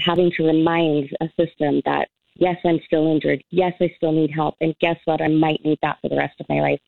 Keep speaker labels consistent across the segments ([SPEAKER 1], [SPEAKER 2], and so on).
[SPEAKER 1] having to remind a system that, yes, I'm still injured. Yes, I still need help. And guess what? I might need that for the rest of my life.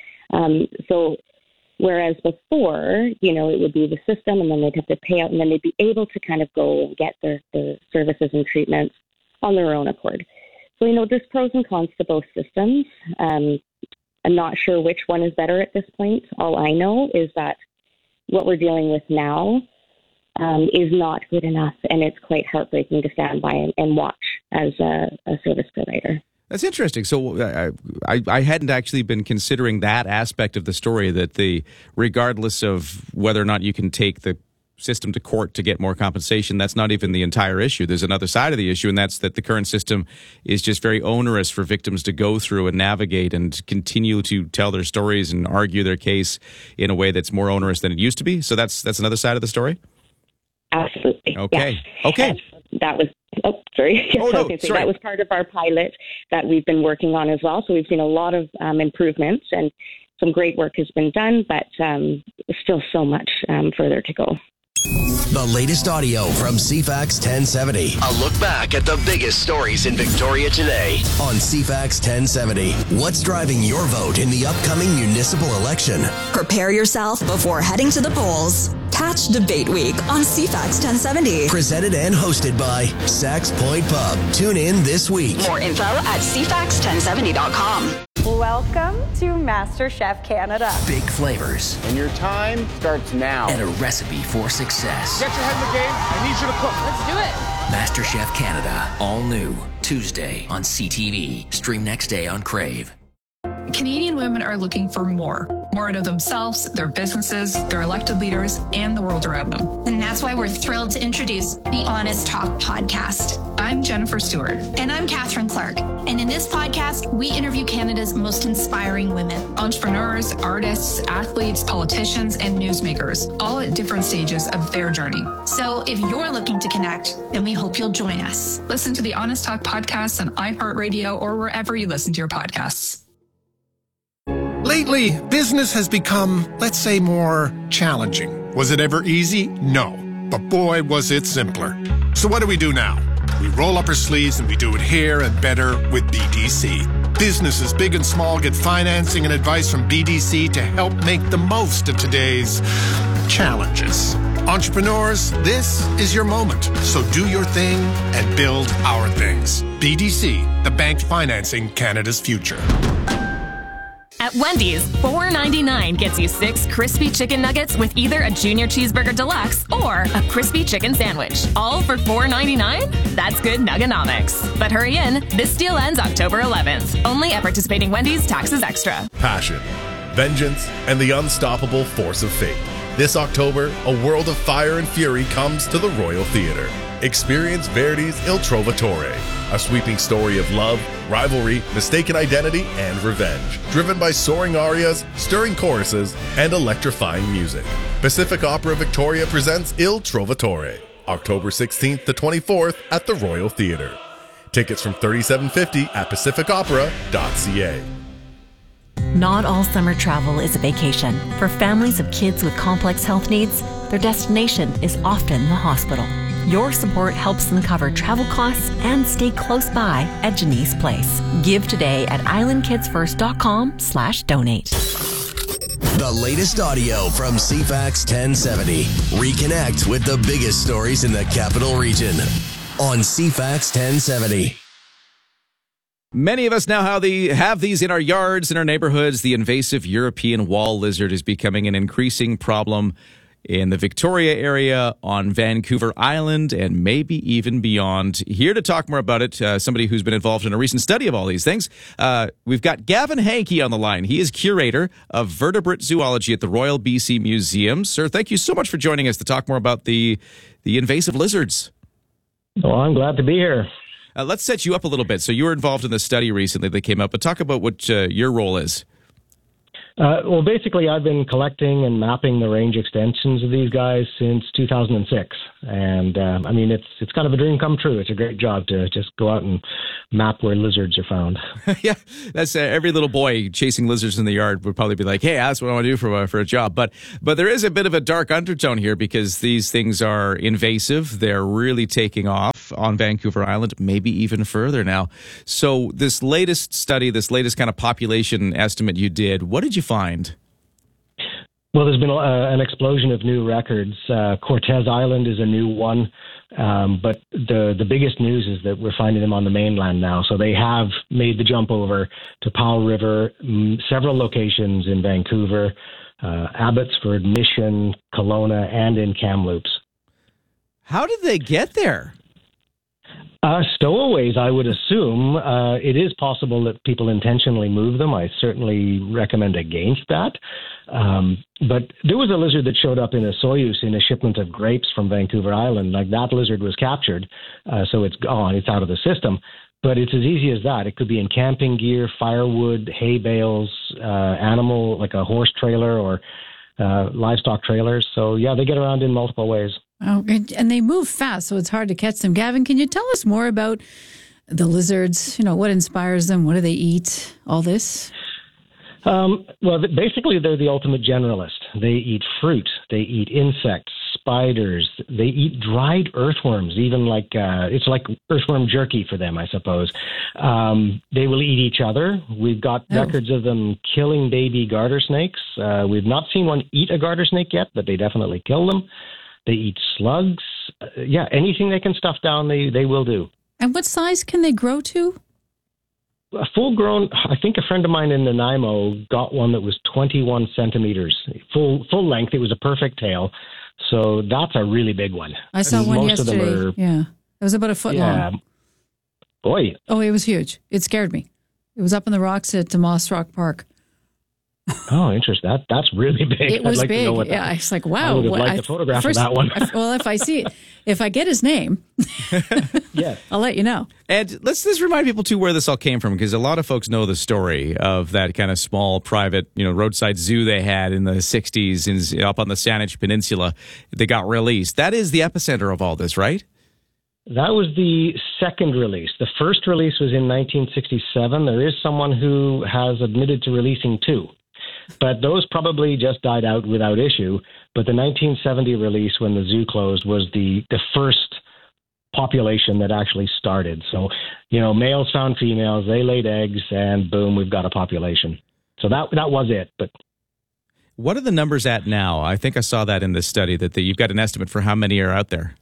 [SPEAKER 1] So whereas before, it would be the system and then they'd have to pay out and then they'd be able to kind of go and get their services and treatments on their own accord. So, there's pros and cons to both systems. I'm not sure which one is better at this point. All I know is that what we're dealing with now is not good enough, and it's quite heartbreaking to stand by and watch as a service provider.
[SPEAKER 2] That's interesting. So I hadn't actually been considering that aspect of the story, that regardless of whether or not you can take the system to court to get more compensation, that's not even the entire issue. There's another side of the issue, and that's that the current system is just very onerous for victims to go through and navigate and continue to tell their stories and argue their case in a way that's more onerous than it used to be. So that's another side of the story?
[SPEAKER 1] Absolutely.
[SPEAKER 2] Okay.
[SPEAKER 1] Yes.
[SPEAKER 2] Okay.
[SPEAKER 1] And that was, sorry.
[SPEAKER 2] Sorry.
[SPEAKER 1] That was part of our pilot that we've been working on as well. So we've seen a lot of improvements and some great work has been done, but still so much further to go.
[SPEAKER 3] The latest audio from CFAX 1070. A look back at the biggest stories in Victoria today on CFAX 1070. What's driving your vote in the upcoming municipal election?
[SPEAKER 4] Prepare yourself before heading to the polls. Catch Debate Week on CFAX 1070.
[SPEAKER 3] Presented and hosted by Sax Point Pub. Tune in this week.
[SPEAKER 4] More info at cfax1070.com.
[SPEAKER 5] Welcome to MasterChef Canada.
[SPEAKER 3] Big flavors.
[SPEAKER 6] And your time starts now.
[SPEAKER 3] And a recipe for success.
[SPEAKER 6] Get your head in the game. I need you to cook.
[SPEAKER 5] Let's do it.
[SPEAKER 3] MasterChef Canada. All new. Tuesday on CTV. Stream next day on Crave.
[SPEAKER 7] Canadian women are looking for more out of themselves, their businesses, their elected leaders, and the world around them.
[SPEAKER 8] And that's why we're thrilled to introduce the Honest Talk podcast.
[SPEAKER 7] I'm Jennifer Stewart.
[SPEAKER 8] And I'm Catherine Clark. And in this podcast, we interview Canada's most inspiring women.
[SPEAKER 7] Entrepreneurs, artists, athletes, politicians, and newsmakers, all at different stages of their journey.
[SPEAKER 8] So if you're looking to connect, then we hope you'll join us.
[SPEAKER 7] Listen to the Honest Talk podcast on iHeartRadio or wherever you listen to your podcasts.
[SPEAKER 9] Lately, business has become, let's say, more challenging. Was it ever easy? No. But boy, was it simpler. So what do we do now? We roll up our sleeves and we do it here and better with BDC. Businesses big and small get financing and advice from BDC to help make the most of today's challenges. Entrepreneurs, this is your moment. So do your thing and build our things. BDC, the bank financing Canada's future.
[SPEAKER 10] At Wendy's, $4.99 gets you 6 crispy chicken nuggets with either a Junior Cheeseburger Deluxe or a crispy chicken sandwich. All for $4.99? That's good Nugganomics. But hurry in, this deal ends October 11th. Only at participating Wendy's, taxes extra.
[SPEAKER 11] Passion, vengeance, and the unstoppable force of fate. This October, a world of fire and fury comes to the Royal Theatre. Experience Verdi's Il Trovatore, a sweeping story of love, rivalry, mistaken identity, and revenge, driven by soaring arias, stirring choruses, and electrifying music. Pacific Opera Victoria presents Il Trovatore, October 16th to 24th at the Royal Theatre. Tickets from $37.50 at pacificopera.ca.
[SPEAKER 12] Not all summer travel is a vacation. For families of kids with complex health needs, their destination is often the hospital. Your support helps them cover travel costs and stay close by at Janice Place. Give today at islandkidsfirst.com/donate.
[SPEAKER 3] The latest audio from CFAX 1070. Reconnect with the biggest stories in the capital region on CFAX 1070.
[SPEAKER 2] Many of us now have these in our yards, in our neighborhoods. The invasive European wall lizard is becoming an increasing problem in the Victoria area, on Vancouver Island, and maybe even beyond. Here to talk more about it, somebody who's been involved in a recent study of all these things. We've got Gavin Hankey on the line. He is curator of vertebrate zoology at the Royal BC Museum. Sir, thank you so much for joining us to talk more about the invasive lizards.
[SPEAKER 13] Well, I'm glad to be here.
[SPEAKER 2] Let's set you up a little bit. So you were involved in the study recently that came up, but talk about what your role is.
[SPEAKER 13] Well, basically, I've been collecting and mapping the range extensions of these guys since 2006. And, it's kind of a dream come true. It's a great job to just go out and map where lizards are found.
[SPEAKER 2] Yeah, that's every little boy chasing lizards in the yard would probably be like, hey, that's what I want to do for a job. But there is a bit of a dark undertone here because these things are invasive. They're really taking off. on Vancouver Island, maybe even further now. So this latest study, this latest kind of population estimate you did, what did you find?
[SPEAKER 13] Well, there's been an explosion of new records. Cortez Island is a new one. But the biggest news is that we're finding them on the mainland now. So they have made the jump over to Powell River, several locations in Vancouver, Abbotsford, Mission, Kelowna, and in Kamloops.
[SPEAKER 2] How did they get there?
[SPEAKER 13] Stowaways, I would assume. It is possible that people intentionally move them. I certainly recommend against that. But there was a lizard that showed up in a Soyuz in a shipment of grapes from Vancouver Island. Like, that lizard was captured, so it's gone. It's out of the system. But it's as easy as that. It could be in camping gear, firewood, hay bales, animal, like a horse trailer or livestock trailers. So, yeah, they get around in multiple ways.
[SPEAKER 14] Oh, and they move fast, so it's hard to catch them. Gavin, can you tell us more about the lizards? You know, what inspires them? What do they eat? All this?
[SPEAKER 13] Well, basically, they're the ultimate generalist. They eat fruit. They eat insects, spiders. They eat dried earthworms, even like it's like earthworm jerky for them, I suppose. They will eat each other. We've got records of them killing baby garter snakes. We've not seen one eat a garter snake yet, but they definitely kill them. They eat slugs. Anything they can stuff down, they will do.
[SPEAKER 14] And what size can they grow to?
[SPEAKER 13] A full-grown, I think a friend of mine in Nanaimo got one that was 21 centimeters, full length. It was a perfect tail. So that's a really big one.
[SPEAKER 14] I saw one yesterday. It was about a foot long.
[SPEAKER 13] Boy.
[SPEAKER 14] Oh, it was huge. It scared me. It was up in the rocks at Moss Rock Park.
[SPEAKER 13] Oh, interesting. That's really big.
[SPEAKER 14] It was
[SPEAKER 13] I'd like
[SPEAKER 14] big.
[SPEAKER 13] To know what
[SPEAKER 14] I was like, wow.
[SPEAKER 13] I would have liked a photograph of that one.
[SPEAKER 14] Well, if I get his name, I'll let you know.
[SPEAKER 2] And let's just remind people, too, where this all came from, because a lot of folks know the story of that kind of small, private, roadside zoo they had in the 60s up on the Saanich Peninsula that got released. That is the epicenter of all this, right?
[SPEAKER 13] That was the second release. The first release was in 1967. There is someone who has admitted to releasing two. But those probably just died out without issue. But the 1970 release, when the zoo closed, was the first population that actually started. So, males found females, they laid eggs, and boom, we've got a population. So that was it. But
[SPEAKER 2] what are the numbers at now? I think I saw that in this study, that you've got an estimate for how many are out there.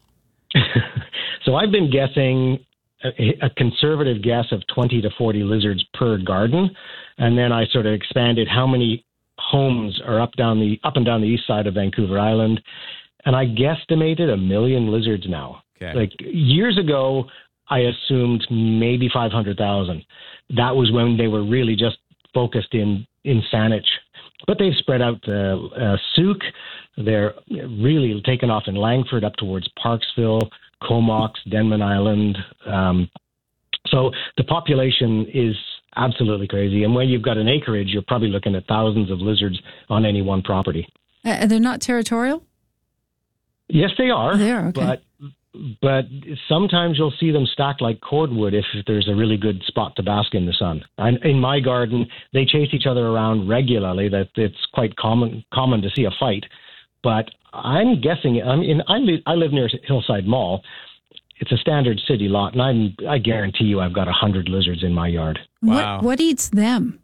[SPEAKER 13] So I've been guessing a conservative guess of 20 to 40 lizards per garden. And then I sort of expanded how many homes are up and down the east side of Vancouver Island. And I guesstimated 1 million lizards now.
[SPEAKER 2] Okay.
[SPEAKER 13] Like years ago, I assumed maybe 500,000. That was when they were really just focused in Saanich. But they've spread out to Souk. They're really taken off in Langford up towards Parksville, Comox, Denman Island. So the population is absolutely crazy. And when you've got an acreage, you're probably looking at thousands of lizards on any one property.
[SPEAKER 14] They're not territorial?
[SPEAKER 13] Yes, they are.
[SPEAKER 14] They are, okay.
[SPEAKER 13] But sometimes you'll see them stacked like cordwood if there's a really good spot to bask in the sun. In my garden, they chase each other around regularly. That it's quite common to see a fight. But I'm guessing, I live near Hillside Mall. It's a standard city lot, and I guarantee you I've got 100 lizards in my yard.
[SPEAKER 2] Wow.
[SPEAKER 14] What eats them?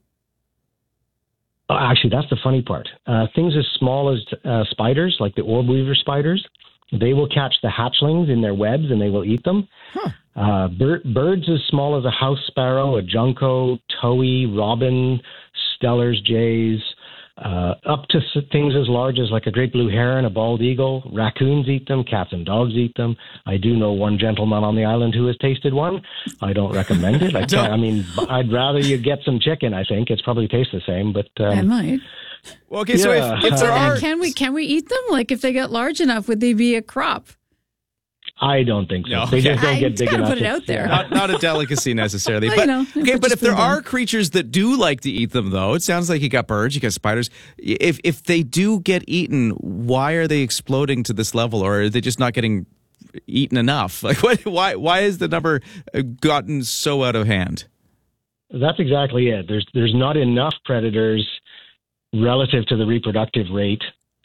[SPEAKER 13] Actually, that's the funny part. Things as small as spiders, like the orb weaver spiders, they will catch the hatchlings in their webs and they will eat them. Huh. Birds as small as a house sparrow, a junco, towhee, robin, Steller's jays, up to things as large as like a great blue heron, a bald eagle. Raccoons eat them. Cats and dogs eat them. I do know one gentleman on the island who has tasted one. I don't recommend it. I'd rather you get some chicken, I think. It's probably tastes the same, but...
[SPEAKER 14] I might.
[SPEAKER 2] Well, okay, so if there are...
[SPEAKER 14] Can we eat them? Like, if they get large enough, would they be a crop?
[SPEAKER 13] I don't think so.
[SPEAKER 2] No,
[SPEAKER 13] they just don't get big enough.
[SPEAKER 14] Put it out there.
[SPEAKER 2] Not a delicacy necessarily.
[SPEAKER 14] Well,
[SPEAKER 2] but if there are creatures that do like to eat them, though, it sounds like you got birds, you got spiders. If they do get eaten, why are they exploding to this level, or are they just not getting eaten enough? Like, why is the number gotten so out of hand?
[SPEAKER 13] That's exactly it. There's not enough predators relative to the reproductive rate.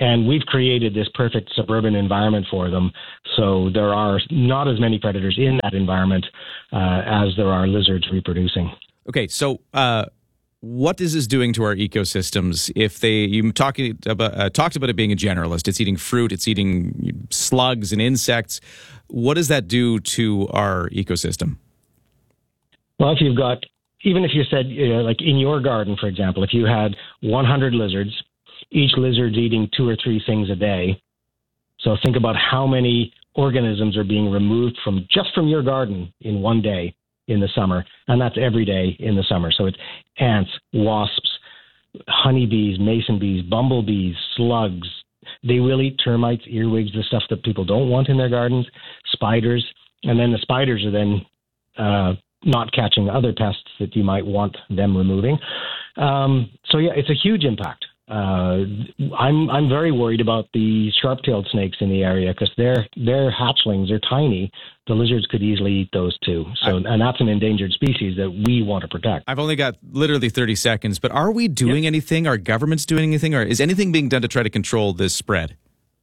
[SPEAKER 13] And we've created this perfect suburban environment for them. So there are not as many predators in that environment as there are lizards reproducing.
[SPEAKER 2] Okay, so what is this doing to our ecosystems? If you talked about it being a generalist, it's eating fruit, it's eating slugs and insects. What does that do to our ecosystem?
[SPEAKER 13] Well, even if you said, like in your garden, for example, if you had 100 lizards, each lizard's eating 2 or 3 things a day. So think about how many organisms are being removed from your garden in one day in the summer. And that's every day in the summer. So it's ants, wasps, honeybees, mason bees, bumblebees, slugs. They will eat termites, earwigs, the stuff that people don't want in their gardens, spiders. And then the spiders are then not catching other pests that you might want them removing. So yeah, it's a huge impact. I'm very worried about the sharp-tailed snakes in the area because their hatchlings are tiny. The lizards could easily eat those too. And that's an endangered species that we want to protect.
[SPEAKER 2] I've only got literally 30 seconds, but are we doing anything? Are governments doing anything? Or is anything being done to try to control this spread?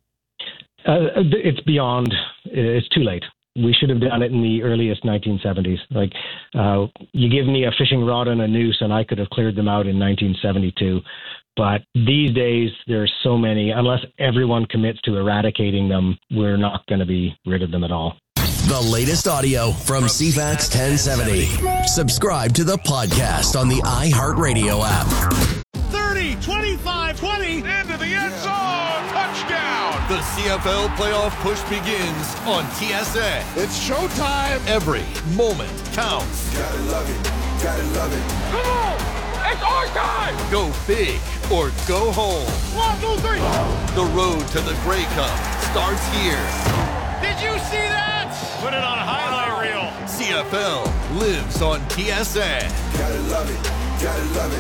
[SPEAKER 13] It's too late. We should have done it in the earliest 1970s. Like, you give me a fishing rod and a noose and I could have cleared them out in 1972. But these days, there's so many. Unless everyone commits to eradicating them, we're not going to be rid of them at all.
[SPEAKER 3] The latest audio from CFAX 1070. Subscribe to the podcast on the iHeartRadio app.
[SPEAKER 15] 30, 25, 20, into the end zone, touchdown. The CFL playoff push begins on TSN. It's showtime. Every moment counts. Gotta love it, gotta love it. Come on! It's our time! Go big or go home. 1, 2, 3. The road to the Grey Cup starts here. Did you see that? Put it on a highlight reel. CFL lives on TSN.
[SPEAKER 3] Gotta love it. Gotta love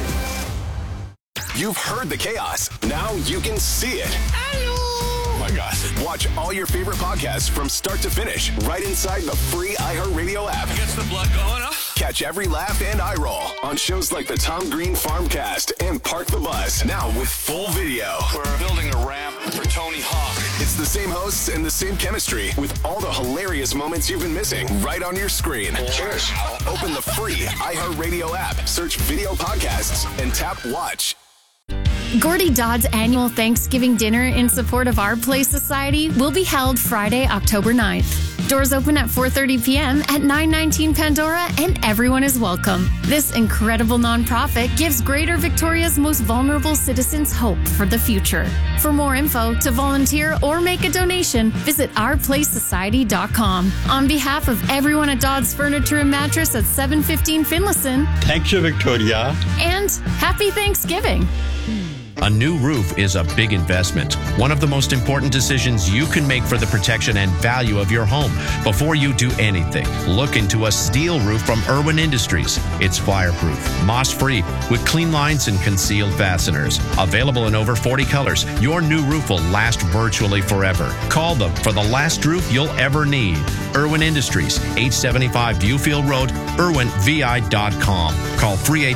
[SPEAKER 3] it. You've heard the chaos. Now you can see it. Oh my gosh. Watch all your favorite podcasts from start to finish right inside the free iHeartRadio app.
[SPEAKER 15] Gets the blood going, huh?
[SPEAKER 3] Catch every laugh and eye roll on shows like the Tom Green Farmcast and Park the Bus. Now with full video.
[SPEAKER 15] We're building a ramp for Tony Hawk.
[SPEAKER 3] It's the same hosts and the same chemistry with all the hilarious moments you've been missing right on your screen.
[SPEAKER 15] Cheers.
[SPEAKER 3] Open the free iHeartRadio app, search video podcasts, and tap watch.
[SPEAKER 8] Gordy Dodd's annual Thanksgiving dinner in support of Our Place Society will be held Friday, October 9th. Doors open at 4:30 p.m. at 919 Pandora, and everyone is welcome. This incredible nonprofit gives Greater Victoria's most vulnerable citizens hope for the future. For more info, to volunteer or make a donation, visit ourplacesociety.com. On behalf of everyone at Dodd's Furniture and Mattress at 715 Finlayson,
[SPEAKER 16] thank you, Victoria.
[SPEAKER 8] And happy Thanksgiving.
[SPEAKER 17] A new roof is a big investment. One of the most important decisions you can make for the protection and value of your home. Before you do anything, look into a steel roof from Irwin Industries. It's fireproof, moss-free, with clean lines and concealed fasteners. Available in over 40 colors, your new roof will last virtually forever. Call them for the last roof you'll ever need. Irwin Industries, 875 Viewfield Road, irwinvi.com. Call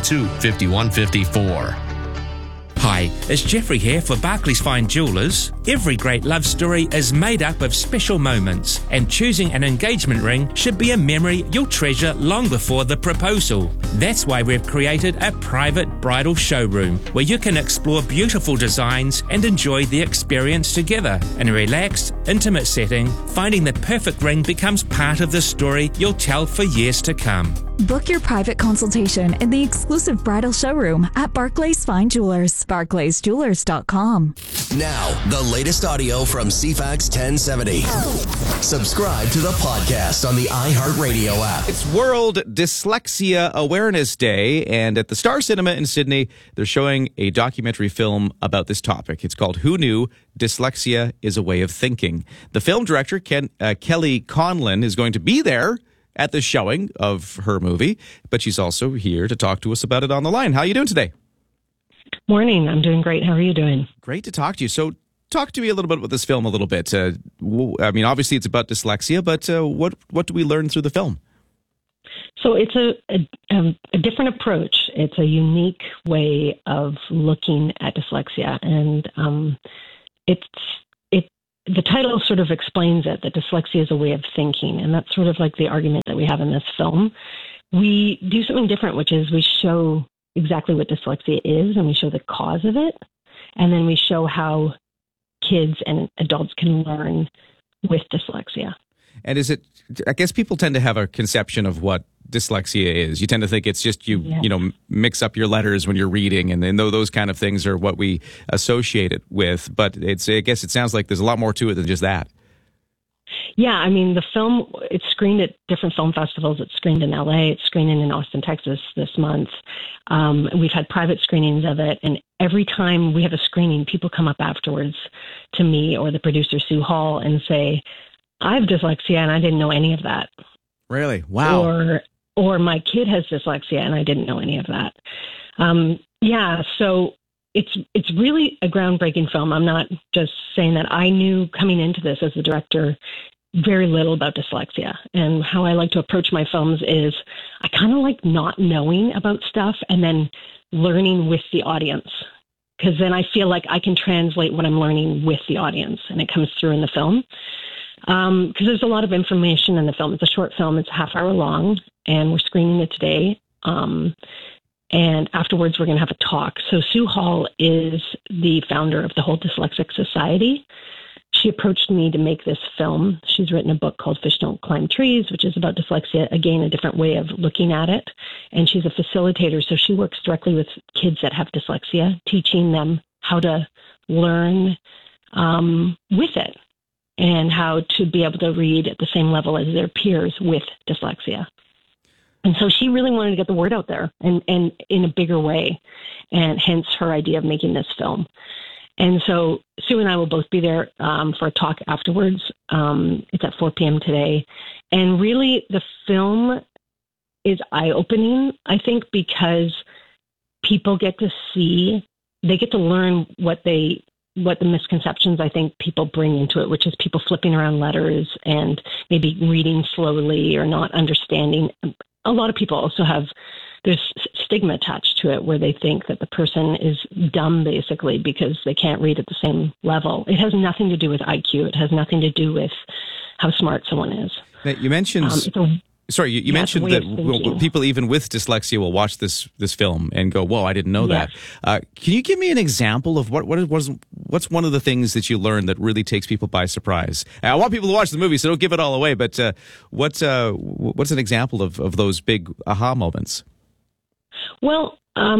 [SPEAKER 17] 382-5154.
[SPEAKER 18] Hi, it's Jeffrey here for Barclays Fine Jewellers. Every great love story is made up of special moments, and choosing an engagement ring should be a memory you'll treasure long before the proposal. That's why we've created a private bridal showroom where you can explore beautiful designs and enjoy the experience together. In a relaxed, intimate setting, finding the perfect ring becomes part of the story you'll tell for years to come.
[SPEAKER 19] Book your private consultation in the exclusive bridal showroom at Barclays Fine Jewelers. BarclaysJewelers.com.
[SPEAKER 3] Now, the latest audio from CFAX 1070. Subscribe to the podcast on the iHeartRadio app.
[SPEAKER 2] It's World Dyslexia Awareness Day, and at the Star Cinema in Sydney, they're showing a documentary film about this topic. It's called Who Knew? Dyslexia is a Way of Thinking. The film director, Kelly Conlon, is going to be there at the showing of her movie, but she's also here to talk to us about it on the line. How are you doing today?
[SPEAKER 20] Morning. I'm doing great. How are you doing?
[SPEAKER 2] Great to talk to you. So talk to me a little bit about this film a little bit. I mean, obviously it's about dyslexia, but what do we learn through the film?
[SPEAKER 20] So it's a different approach. It's a unique way of looking at dyslexia. And the title sort of explains it, that dyslexia is a way of thinking. And that's sort of like the argument that we have in this film. We do something different, which is we show exactly what dyslexia is, and we show the cause of it. And then we show how kids and adults can learn with dyslexia. And
[SPEAKER 2] I guess people tend to have a conception of what dyslexia is. You tend to think it's just you mix up your letters when you're reading, and then those kind of things are what we associate it with. But I guess it sounds like there's a lot more to it than just that.
[SPEAKER 20] Yeah, I mean, the film, it's screened at different film festivals. It's screened in LA. It's screening in Austin, Texas this month. We've had private screenings of it. And every time we have a screening, people come up afterwards to me or the producer, Sue Hall, and say, I have dyslexia and I didn't know any of that.
[SPEAKER 2] Really? Wow.
[SPEAKER 20] Or my kid has dyslexia and I didn't know any of that. So it's really a groundbreaking film. I'm not just saying that. I knew coming into this as a director very little about dyslexia. And how I like to approach my films is I kind of like not knowing about stuff and then learning with the audience. Because then I feel like I can translate what I'm learning with the audience, and it comes through in the film. Because there's a lot of information in the film. It's a short film. It's a half hour long, and we're screening it today. And afterwards, we're going to have a talk. So Sue Hall is the founder of the Whole Dyslexic Society. She approached me to make this film. She's written a book called Fish Don't Climb Trees, which is about dyslexia, again, a different way of looking at it. And she's a facilitator, so she works directly with kids that have dyslexia, teaching them how to learn with it and how to be able to read at the same level as their peers with dyslexia. And so she really wanted to get the word out there and in a bigger way, and hence her idea of making this film. And so Sue and I will both be there for a talk afterwards. It's at 4 p.m. today. And really the film is eye-opening, I think, because people get to see, they get to learn what the misconceptions I think people bring into it, which is people flipping around letters and maybe reading slowly or not understanding. A lot of people also have, there's stigma attached to it where they think that the person is dumb basically because they can't read at the same level. It has nothing to do with IQ. It has nothing to do with how smart someone is.
[SPEAKER 2] Now, you mentioned... You mentioned that people even with dyslexia will watch this film and go, "Whoa, I didn't know that." Can you give me an example of what's one of the things that you learned that really takes people by surprise? I want people to watch the movie, so don't give it all away. But what's an example of those big aha moments?
[SPEAKER 20] Well,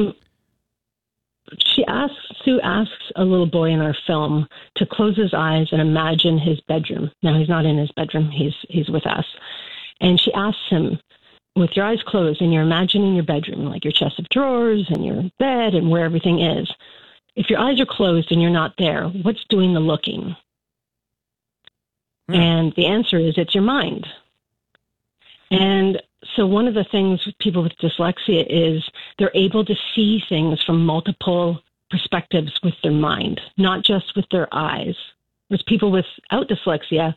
[SPEAKER 20] Sue asks a little boy in our film to close his eyes and imagine his bedroom. Now he's not in his bedroom; he's with us. And she asks him, with your eyes closed and you're imagining your bedroom, like your chest of drawers and your bed and where everything is. If your eyes are closed and you're not there, what's doing the looking? And the answer is it's your mind. And so one of the things with people with dyslexia is they're able to see things from multiple perspectives with their mind, not just with their eyes. Whereas people without dyslexia,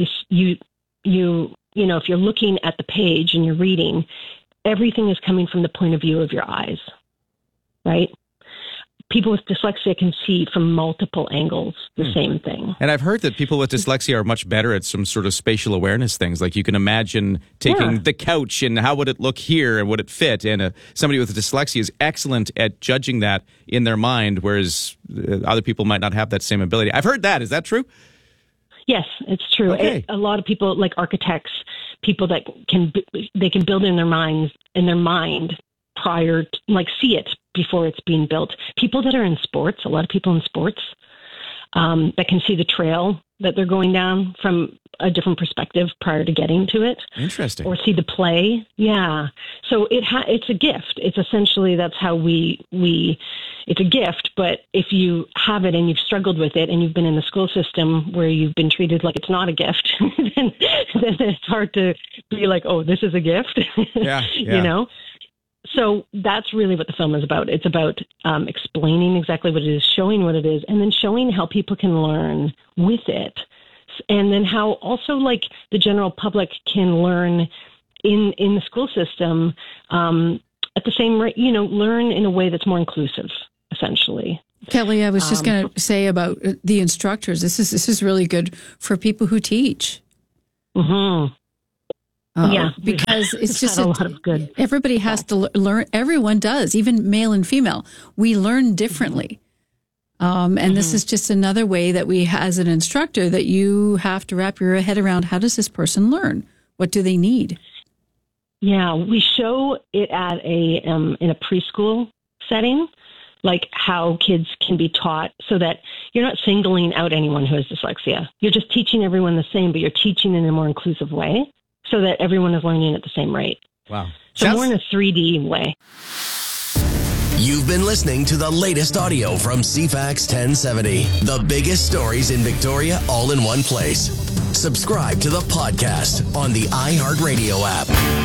[SPEAKER 20] if you're looking at the page and you're reading, everything is coming from the point of view of your eyes, right? People with dyslexia can see from multiple angles the same thing.
[SPEAKER 2] And I've heard that people with dyslexia are much better at some sort of spatial awareness things. Like you can imagine taking the couch and how would it look here and would it fit? And somebody with dyslexia is excellent at judging that in their mind, whereas other people might not have that same ability. I've heard that. Is that true?
[SPEAKER 20] Yes, it's true.
[SPEAKER 2] Okay.
[SPEAKER 20] A lot of people, like architects, people that can build in their mind prior to, like, see it before it's being built. People that are in sports, a lot of people in sports, that can see the trail that they're going down from a different perspective prior to getting to it.
[SPEAKER 2] Interesting.
[SPEAKER 20] Or see the play. Yeah. So it's a gift. It's essentially, that's how it's a gift, but if you have it and you've struggled with it and you've been in the school system where you've been treated like it's not a gift, then it's hard to be like, oh, this is a gift.
[SPEAKER 2] Yeah.
[SPEAKER 20] You know? So that's really what the film is about. It's about explaining exactly what it is, showing what it is, and then showing how people can learn with it. And then how also, like, the general public can learn in the school system at the same rate, learn in a way that's more inclusive, essentially.
[SPEAKER 14] Kelly, I was just going to say about the instructors. This is really good for people who teach.
[SPEAKER 20] Mm-hmm.
[SPEAKER 14] Because it's just
[SPEAKER 20] a lot of good.
[SPEAKER 14] Everybody has to learn. Everyone does, even male and female. We learn differently. And this is just another way that we, as an instructor, that you have to wrap your head around, how does this person learn? What do they need?
[SPEAKER 20] Yeah, we show it at in a preschool setting, like how kids can be taught, so that you're not singling out anyone who has dyslexia. You're just teaching everyone the same, but you're teaching in a more inclusive way so that everyone is learning at the same rate.
[SPEAKER 2] Wow.
[SPEAKER 20] So more in a 3D way.
[SPEAKER 3] You've been listening to the latest audio from CFAX 1070. The biggest stories in Victoria all in one place. Subscribe to the podcast on the iHeartRadio app.